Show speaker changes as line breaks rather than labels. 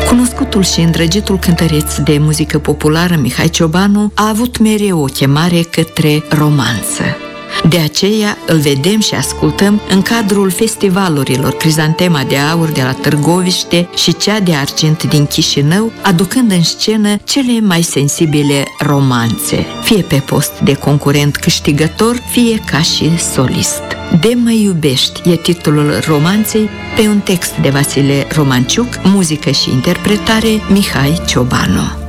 Cunoscutul și îndrăgitul cântăreț de muzică populară Mihai Ciobanu a avut mereu o chemare către romanță. De aceea îl vedem și ascultăm în cadrul festivalurilor Crizantema de Aur de la Târgoviște și cea de Argint din Chișinău, aducând în scenă cele mai sensibile romanțe, fie pe post de concurent câștigător, fie ca și solist. De mă iubești e titlul romanței, pe un text de Vasile Romanciuc, muzică și interpretare Mihai Ciobanu.